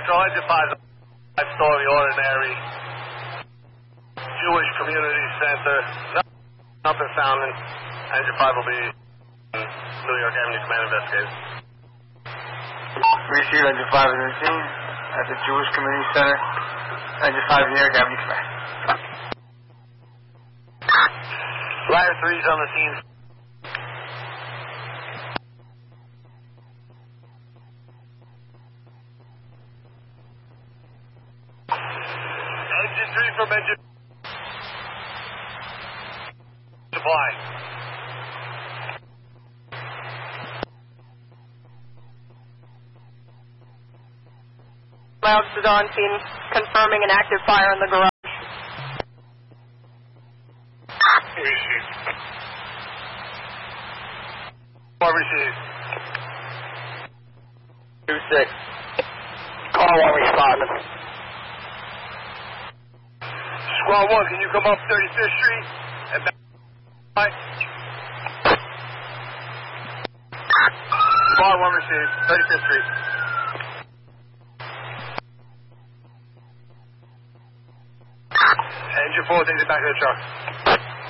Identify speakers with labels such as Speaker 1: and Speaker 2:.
Speaker 1: Central, Engine 5, 5-story ordinary, Jewish Community Center, nothing sounding. Engine 5 will be in New York Avenue Command Investigators.
Speaker 2: Receive Engine 5 in the scene at the Jewish Community Center. Engine 5 New York Avenue Command.
Speaker 1: Flyer 3's on the scene. Engine 3 from engine supply.
Speaker 3: Loud is on scene, confirming an active fire in the garage.
Speaker 1: Received. More received.
Speaker 2: 2-6. Call 1 responding.
Speaker 1: Squad 1, can you come up 35th Street and back? Squad 1 received, 35th Street. Engine 4 takes it back to the truck.